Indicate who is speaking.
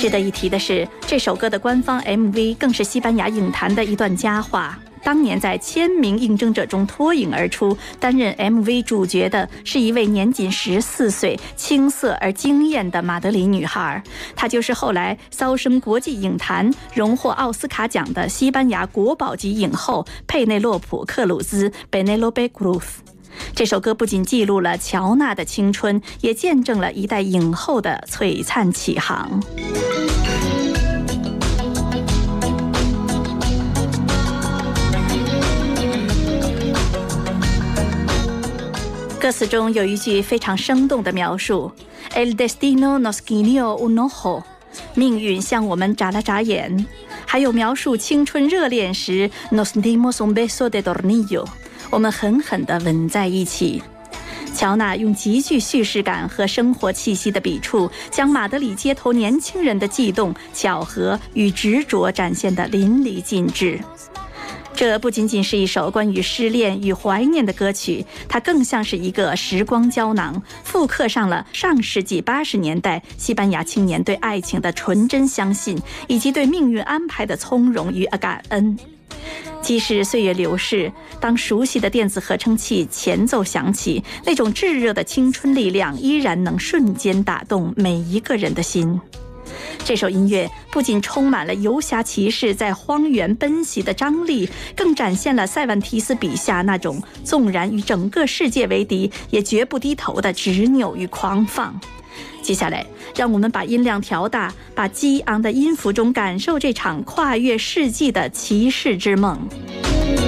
Speaker 1: 值得一提的是，这首歌的官方 MV 更是西班牙影坛的一段佳话。当年在1000名应征者中脱颖而出，担任 MV 主角的是一位年仅14岁、青涩而惊艳的马德里女孩。她就是后来跻身国际影坛、荣获奥斯卡奖的西班牙国宝级影后佩内洛普·克鲁兹 （Penélope Cruz）。这首歌不仅记录了乔娜的青春，也见证了一代影后的璀璨起航。歌词中有一句非常生动的描述 ：“El destino nos guiñó un ojo”， 命运向我们眨了眨眼。还有描述青春热恋时 “nos dimos un beso de tornillo”， 我们狠狠地吻在一起。乔娜用极具叙事感和生活气息的笔触，将马德里街头年轻人的悸动、巧合与执着展现得淋漓尽致。这不仅仅是一首关于失恋与怀念的歌曲，它更像是一个时光胶囊，复刻上了上世纪80年代西班牙青年对爱情的纯真相信，以及对命运安排的从容与感恩。即使岁月流逝，当熟悉的电子合成器前奏响起，那种炙热的青春力量依然能瞬间打动每一个人的心。这首音乐不仅充满了游侠骑士在荒原奔袭的张力，更展现了塞万提斯笔下那种纵然与整个世界为敌也绝不低头的执拗与狂放。接下来让我们把音量调大，把激昂的音符中感受这场跨越世纪的骑士之梦。